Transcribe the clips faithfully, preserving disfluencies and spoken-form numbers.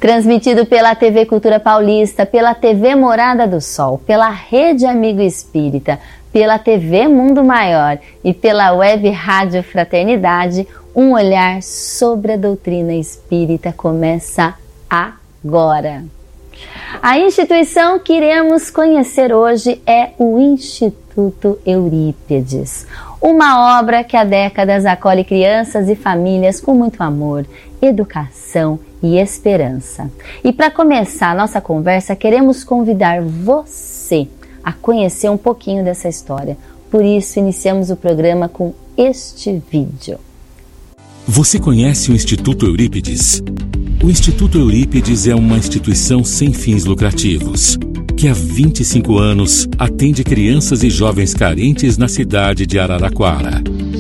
Transmitido pela T V Cultura Paulista, pela T V Morada do Sol, pela Rede Amigo Espírita, pela T V Mundo Maior e pela Web Rádio Fraternidade, um olhar sobre a doutrina espírita começa agora. A instituição que iremos conhecer hoje é o Instituto Eurípides, uma obra que há décadas acolhe crianças e famílias com muito amor, educação e esperança. E para começar a nossa conversa, queremos convidar você a conhecer um pouquinho dessa história. Por isso, iniciamos o programa com este vídeo. Você conhece o Instituto Eurípides? O Instituto Eurípides é uma instituição sem fins lucrativos, que há vinte e cinco anos atende crianças e jovens carentes na cidade de Araraquara.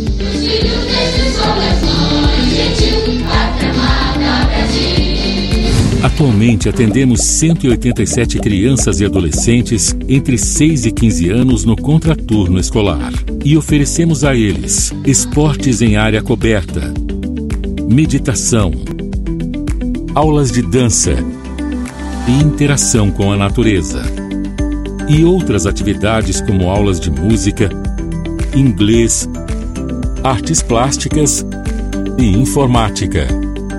Atualmente atendemos cento e oitenta e sete crianças e adolescentes entre seis e quinze anos no contraturno escolar e oferecemos a eles esportes em área coberta, meditação, aulas de dança e interação com a natureza, e outras atividades como aulas de música, inglês, artes plásticas e informática.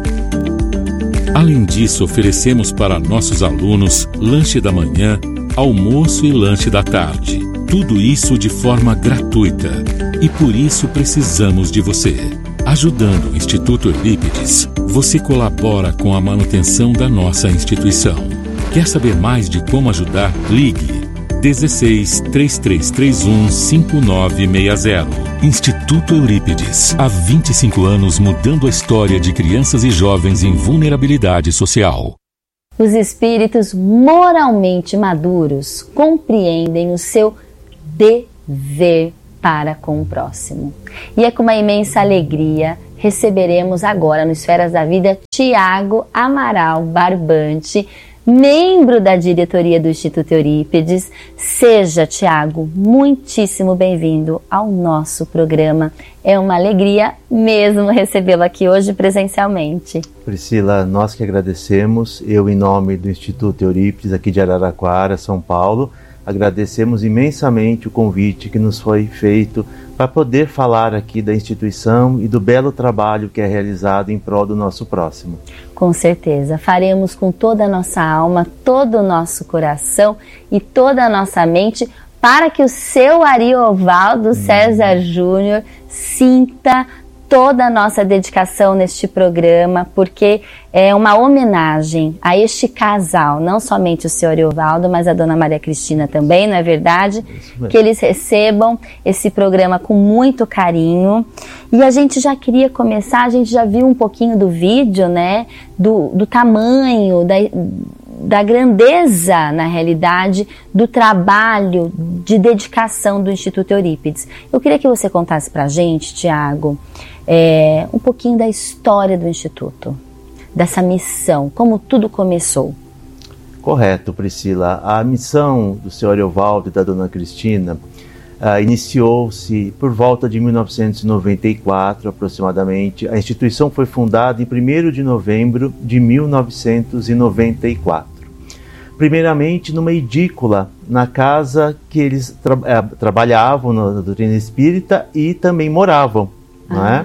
Além disso, oferecemos para nossos alunos lanche da manhã, almoço e lanche da tarde. Tudo isso de forma gratuita. E por isso precisamos de você. Ajudando o Instituto Eurípides, você colabora com a manutenção da nossa instituição. Quer saber mais de como ajudar? Ligue dezesseis, três três três um, cinco nove seis zero. Instituto Eurípides, há vinte e cinco anos mudando a história de crianças e jovens em vulnerabilidade social. Os espíritos moralmente maduros compreendem o seu dever para com o próximo. E é com uma imensa alegria receberemos agora no Esferas da Vida Tiago Amaral Barbante, membro da diretoria do Instituto Eurípides. Seja, Tiago, muitíssimo bem-vindo ao nosso programa. É uma alegria mesmo recebê-lo aqui hoje presencialmente. Priscila, nós que agradecemos, eu em nome do Instituto Eurípides aqui de Araraquara, São Paulo, agradecemos imensamente o convite que nos foi feito para poder falar aqui da instituição e do belo trabalho que é realizado em prol do nosso próximo. Com certeza, faremos com toda a nossa alma, todo o nosso coração e toda a nossa mente para que o seu Ariovaldo hum. César Júnior sinta toda a nossa dedicação neste programa, porque é uma homenagem a este casal, não somente o senhor Ariovaldo, mas a dona Maria Cristina também, não é verdade? Que eles recebam esse programa com muito carinho. E a gente já queria começar, a gente já viu um pouquinho do vídeo, né, do, do tamanho, da, da grandeza, na realidade, do trabalho de dedicação do Instituto Eurípides. Eu queria que você contasse pra gente, Tiago, É, um pouquinho da história do Instituto, dessa missão, como tudo começou. Correto, Priscila. A missão do senhor Ariovaldo e da dona Cristina uh, iniciou-se por volta de mil novecentos e noventa e quatro, aproximadamente. A instituição foi fundada em primeiro de novembro de mil novecentos e noventa e quatro. Primeiramente numa edícula, na casa que eles tra uh, trabalhavam na doutrina espírita e também moravam. Não é?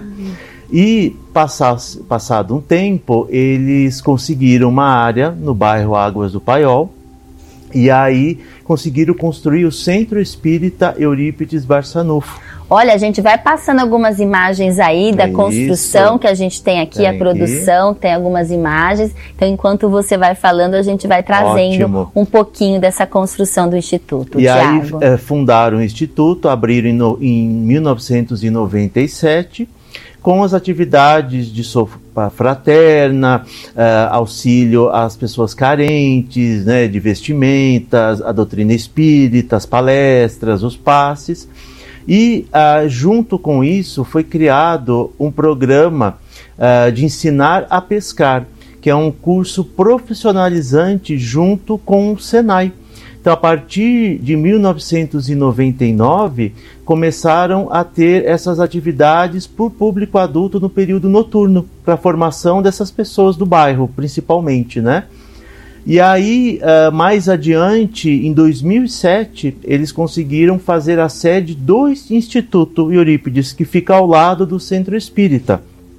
E passasse, passado um tempo, eles conseguiram uma área no bairro Águas do Paiol, e aí conseguiram construir o Centro Espírita Eurípides Barçanufo. Olha, a gente vai passando algumas imagens aí da é construção isso. que a gente tem aqui, tem a produção, aqui. Tem algumas imagens. Então, enquanto você vai falando, a gente vai trazendo Ótimo. um pouquinho dessa construção do Instituto. E Tiago. aí é, fundaram o Instituto, abriram em, no, em mil novecentos e noventa e sete, com as atividades de sopa fraterna, uh, auxílio às pessoas carentes, né, de vestimentas, a doutrina espírita, as palestras, os passes. E uh, junto com isso foi criado um programa uh, de ensinar a pescar, que é um curso profissionalizante junto com o Senai. Então, a partir de mil novecentos e noventa e nove, começaram a ter essas atividades por público adulto no período noturno, para a formação dessas pessoas do bairro, principalmente, né? E aí, uh, mais adiante, em dois mil e sete, eles conseguiram fazer a sede do Instituto Eurípides, que fica ao lado do Centro Espírita.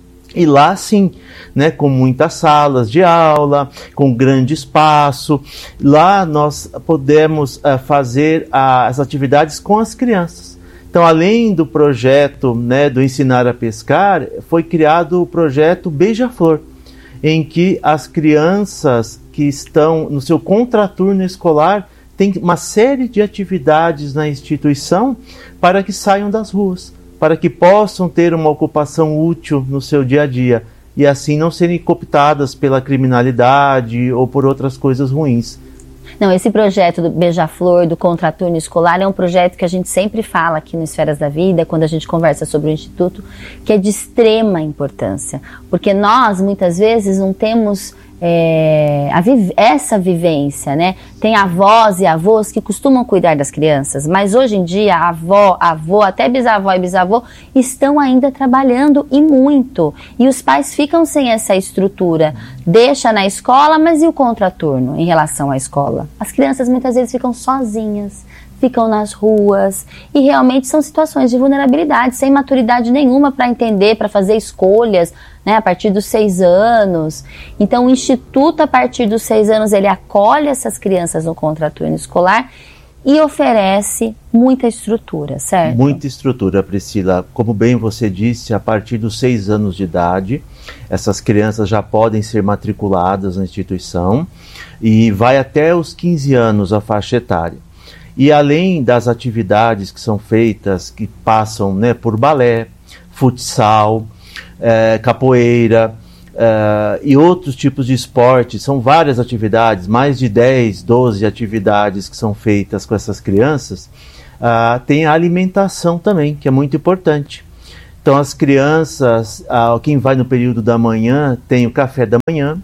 E lá sim, né, com muitas salas de aula, com grande espaço, lá nós podemos uh, fazer uh, as atividades com as crianças. Então, além do projeto, né, do Ensinar a Pescar, foi criado o projeto Beija-Flor, em que as crianças que estão no seu contraturno escolar têm uma série de atividades na instituição para que saiam das ruas, para que possam ter uma ocupação útil no seu dia a dia e assim não serem cooptadas pela criminalidade ou por outras coisas ruins. Não, esse projeto do Beija-Flor, do Contraturno Escolar, é um projeto que a gente sempre fala aqui no Esferas da Vida, quando a gente conversa sobre o Instituto, que é de extrema importância, porque nós, muitas vezes, não temos é, a vi- essa vivência, né? Tem avós e avós que costumam cuidar das crianças, mas hoje em dia, a avó, avô, até bisavó e bisavô estão ainda trabalhando e muito, e os pais ficam sem essa estrutura, deixa na escola, mas e o contraturno em relação à escola? As crianças muitas vezes ficam sozinhas, ficam nas ruas e realmente são situações de vulnerabilidade, sem maturidade nenhuma para entender, para fazer escolhas, né, a partir dos seis anos. Então o Instituto, a partir dos seis anos, ele acolhe essas crianças no contraturno escolar e oferece muita estrutura, certo? Muita estrutura, Priscila. Como bem você disse, a partir dos seis anos de idade, essas crianças já podem ser matriculadas na instituição e vai até os quinze anos a faixa etária. E além das atividades que são feitas, que passam, né, por balé, futsal, é, capoeira é, e outros tipos de esporte, são várias atividades, mais de dez, doze atividades que são feitas com essas crianças. Uh, tem a alimentação também, que é muito importante. Então as crianças, uh, quem vai no período da manhã, tem o café da manhã,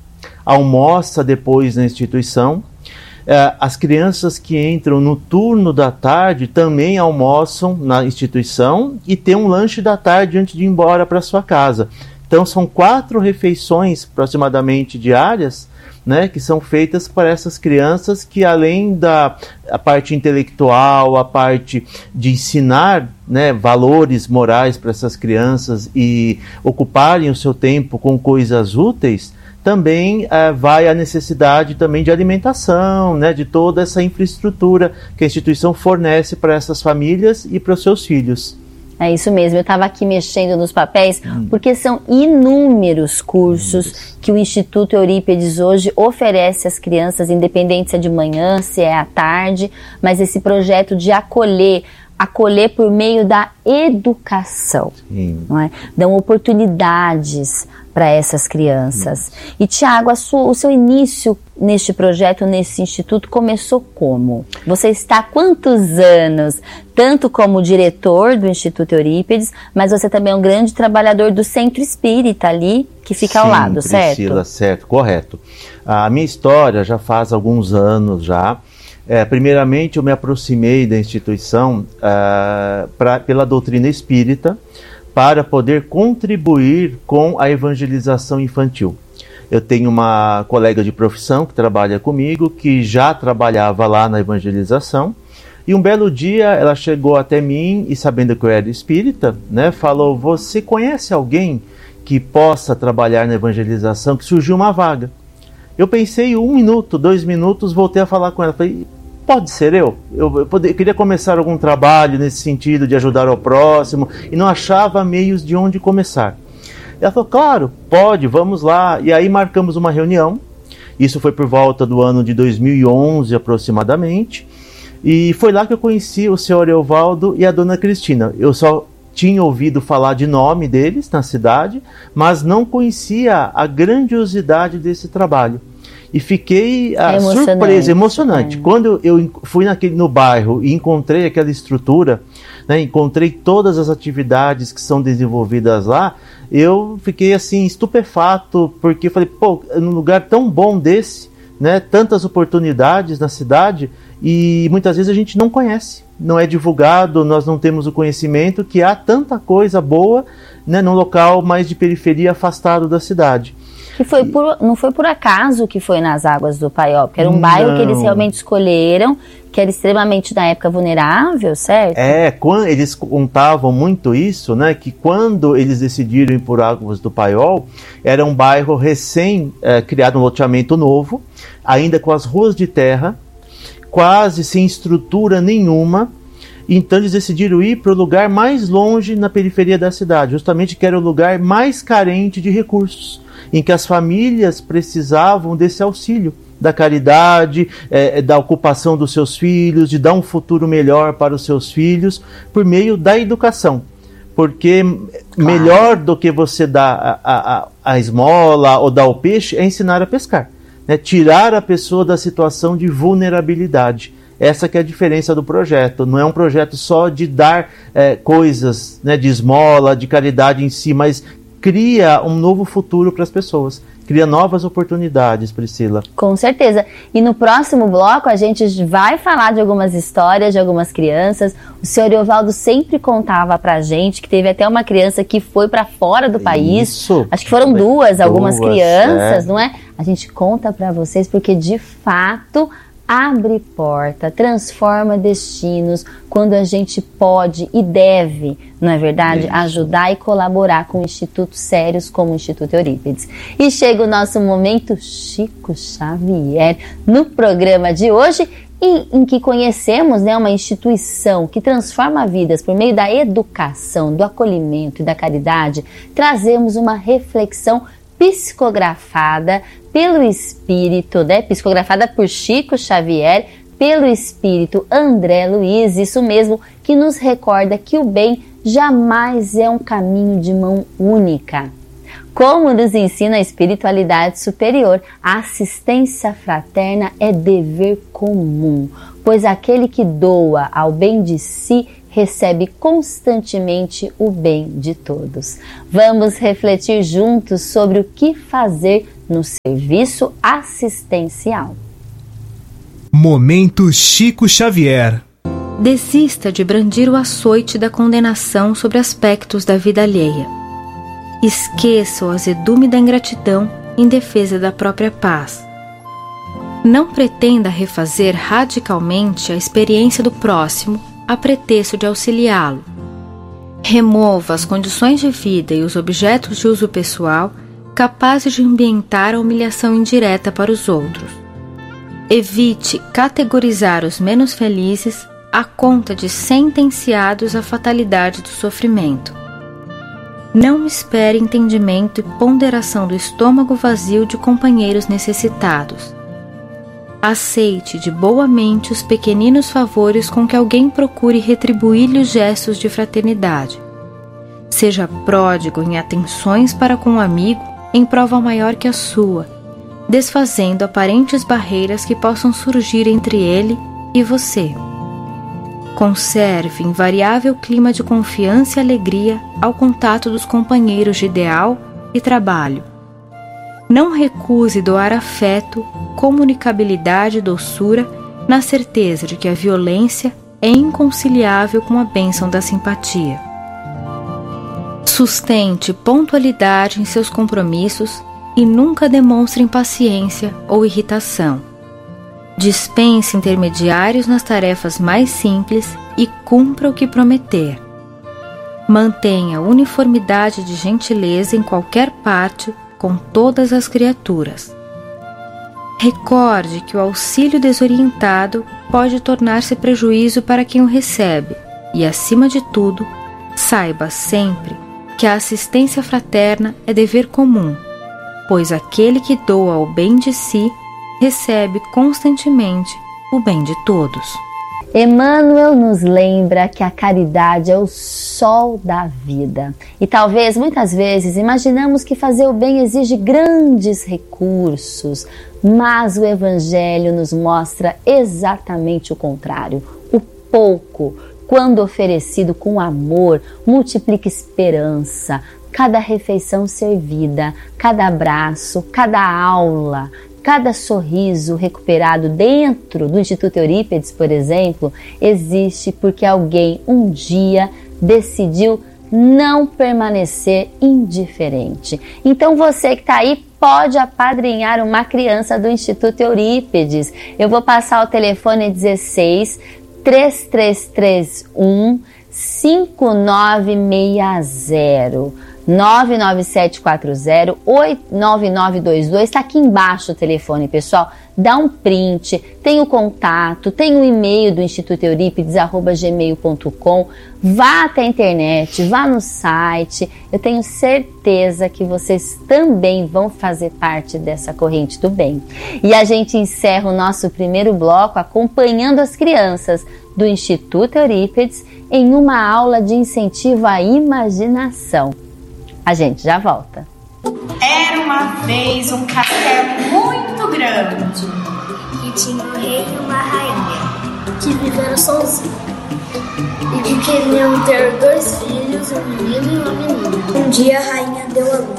almoça depois na instituição. Uh, as crianças que entram no turno da tarde também almoçam na instituição e tem um lanche da tarde antes de ir embora para sua casa. Então são quatro refeições aproximadamente diárias, né, que são feitas para essas crianças que, além da a parte intelectual, a parte de ensinar, né, valores morais para essas crianças e ocuparem o seu tempo com coisas úteis, também uh, vai a necessidade também de alimentação, né, de toda essa infraestrutura que a instituição fornece para essas famílias e para os seus filhos. É isso mesmo, eu estava aqui mexendo nos papéis, hum. porque são inúmeros cursos hum. que o Instituto Eurípides hoje oferece às crianças, independente se é de manhã, se é à tarde, mas esse projeto de acolher, acolher por meio da educação, não é? Dão oportunidades para essas crianças. Hum. E Tiago, o seu início neste projeto, nesse instituto, começou como? Você está há quantos anos, tanto como diretor do Instituto Eurípides, mas você também é um grande trabalhador do Centro Espírita ali, que fica Sim, ao lado, Priscila, certo? Priscila, certo, correto. A minha história já faz alguns anos já. É, primeiramente, eu me aproximei da instituição uh, pra, pela doutrina espírita para poder contribuir com a evangelização infantil. Eu tenho uma colega de profissão que trabalha comigo, que já trabalhava lá na evangelização, e um belo dia ela chegou até mim e, sabendo que eu era espírita, né, falou: você conhece alguém que possa trabalhar na evangelização, que surgiu uma vaga? Eu pensei um minuto, dois minutos, voltei a falar com ela, falei: pode ser eu? Eu, eu, poder, eu queria começar algum trabalho nesse sentido de ajudar ao próximo e não achava meios de onde começar. Ela falou: claro, pode, vamos lá. E aí marcamos uma reunião. Isso foi por volta do ano de dois mil e onze aproximadamente. E foi lá que eu conheci o senhor Eovaldo e a dona Cristina. Eu só tinha ouvido falar de nome deles na cidade, mas não conhecia a grandiosidade desse trabalho. E fiquei ah, é surpreso, emocionante. É. Quando eu fui naquele, no bairro e encontrei aquela estrutura, né, encontrei todas as atividades que são desenvolvidas lá, eu fiquei assim estupefato, porque falei: pô, num lugar tão bom desse, né, tantas oportunidades na cidade e muitas vezes a gente não conhece, não é divulgado, nós não temos o conhecimento que há tanta coisa boa, né, num local mais de periferia, afastado da cidade. Que foi por, não foi por acaso que foi nas Águas do Paiol, porque era um não. bairro que eles realmente escolheram, que era extremamente, na época, vulnerável, certo? É, quando eles contavam muito isso, né, que quando eles decidiram ir por Águas do Paiol, era um bairro recém é, criado, um loteamento novo, ainda com as ruas de terra, quase sem estrutura nenhuma. Então eles decidiram ir para o lugar mais longe na periferia da cidade, justamente que era o lugar mais carente de recursos, em que as famílias precisavam desse auxílio, da caridade, é, da ocupação dos seus filhos, de dar um futuro melhor para os seus filhos, por meio da educação. Porque claro, melhor do que você dar a, a, a esmola ou dar o peixe é ensinar a pescar, né? Tirar a pessoa da situação de vulnerabilidade. Essa que é a diferença do projeto. Não é um projeto só de dar é, coisas, né, de esmola, de caridade em si, mas cria um novo futuro para as pessoas. Cria novas oportunidades, Priscila. Com certeza. E no próximo bloco a gente vai falar de algumas histórias de algumas crianças. O senhor Ariovaldo sempre contava pra gente que teve até uma criança que foi para fora do país. Isso. Acho que foram duas, algumas duas, crianças, é. não é? A gente conta para vocês porque de fato abre porta, transforma destinos quando a gente pode e deve, não é verdade, Isso. ajudar e colaborar com institutos sérios como o Instituto Eurípides. E chega o nosso momento Chico Xavier no programa de hoje, em, em que conhecemos, né, uma instituição que transforma vidas por meio da educação, do acolhimento e da caridade. Trazemos uma reflexão psicografada pelo espírito, né, psicografada por Chico Xavier, pelo espírito André Luiz, isso mesmo, que nos recorda que o bem jamais é um caminho de mão única. Como nos ensina a espiritualidade superior, a assistência fraterna é dever comum, pois aquele que doa ao bem de si recebe constantemente o bem de todos. Vamos refletir juntos sobre o que fazer no serviço assistencial. Momento Chico Xavier. Desista de brandir o açoite da condenação sobre aspectos da vida alheia. Esqueça o azedume da ingratidão em defesa da própria paz. Não pretenda refazer radicalmente a experiência do próximo a pretexto de auxiliá-lo. Remova as condições de vida e os objetos de uso pessoal capazes de ambientar a humilhação indireta para os outros. Evite categorizar os menos felizes à conta de sentenciados à fatalidade do sofrimento. Não espere entendimento e ponderação do estômago vazio de companheiros necessitados. Aceite de boa mente os pequeninos favores com que alguém procure retribuir-lhe os gestos de fraternidade. Seja pródigo em atenções para com um amigo em prova maior que a sua, desfazendo aparentes barreiras que possam surgir entre ele e você. Conserve invariável clima de confiança e alegria ao contato dos companheiros de ideal e trabalho. Não recuse doar afeto, comunicabilidade e doçura na certeza de que a violência é inconciliável com a bênção da simpatia. Sustente pontualidade em seus compromissos e nunca demonstre impaciência ou irritação. Dispense intermediários nas tarefas mais simples e cumpra o que prometer. Mantenha uniformidade de gentileza em qualquer parte com todas as criaturas. Recorde que o auxílio desorientado pode tornar-se prejuízo para quem o recebe e, acima de tudo, saiba sempre que a assistência fraterna é dever comum, pois aquele que doa o bem de si recebe constantemente o bem de todos. Emmanuel nos lembra que a caridade é o sol da vida. E talvez, muitas vezes, imaginamos que fazer o bem exige grandes recursos, mas o Evangelho nos mostra exatamente o contrário. O pouco, quando oferecido com amor, multiplica esperança, cada refeição servida, cada abraço, cada aula, cada sorriso recuperado dentro do Instituto Eurípides, por exemplo, existe porque alguém um dia decidiu não permanecer indiferente. Então você que está aí pode apadrinhar uma criança do Instituto Eurípides. Eu vou passar o telefone dezesseis, três três três um, cinco nove seis zero. nove nove sete quatro zero, oito nove nove dois dois, está aqui embaixo o telefone, pessoal. Dá um print, tem o contato, tem o e-mail do Instituto Eurípides, arroba gmail ponto com. Vá até a internet, vá no site. Eu tenho certeza que vocês também vão fazer parte dessa corrente do bem. E a gente encerra o nosso primeiro bloco acompanhando as crianças do Instituto Eurípides em uma aula de incentivo à imaginação. A gente já volta. Era uma vez um castelo muito grande e tinha um rei e uma rainha que viveram sozinhos e que queriam ter dois filhos, um menino e uma menina. Um dia a rainha deu a luz